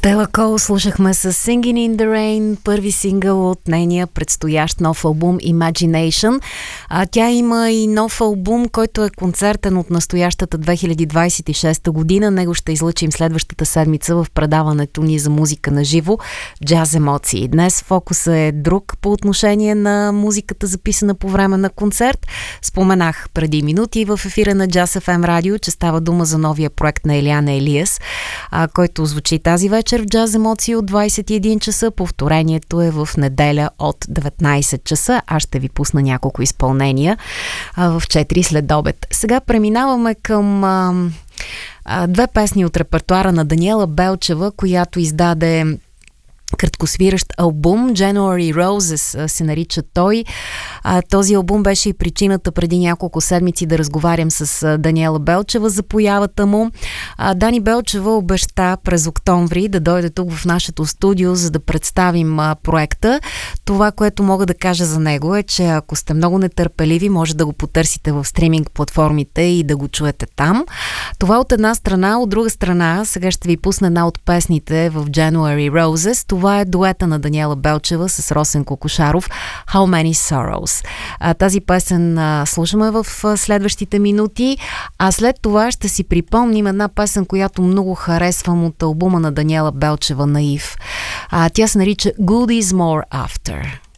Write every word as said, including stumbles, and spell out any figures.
Стела Кол слушахме с Singing in the Rain, първи сингъл от нейния предстоящ нов албум Imagination. А, тя има и нов албум, който е концертен от настоящата две хиляди двадесет и шеста година. Него ще излъчим следващата седмица в предаването ни за музика на живо Джаз Емоции. Днес фокусът е друг по отношение на музиката, записана по време на концерт. Споменах преди минути в ефира на Джаз Еф Ем Радио, че става дума за новия проект на Елиана Елиас, а, който звучи тази вечер в Джаз Емоции от двадесет и един часа. Повторението е в неделя от деветнадесет часа. Аз ще ви пусна няколко изпълнения а, в четири след обед. Сега преминаваме към а, а, две песни от репертуара на Даниела Белчева, която издаде краткосвиращ албум. January Roses се нарича той. А, този албум беше и причината преди няколко седмици да разговарям с а, Даниела Белчева за появата му. А, Дани Белчева обеща през октомври да дойде тук в нашето студио, за да представим а, проекта. Това, което мога да кажа за него е, че ако сте много нетърпеливи, може да го потърсите в стриминг платформите и да го чуете там. Това от една страна. От друга страна, сега ще ви пусна една от песните в January Roses. Това е дуета на Даниела Белчева с Росен Кокошаров, How Many Sorrows. А, тази песен а, слушаме в а, следващите минути, а след това ще си припомним една песен, която много харесвам от албума на Даниела Белчева, Наив. А, тя се нарича Good is More After.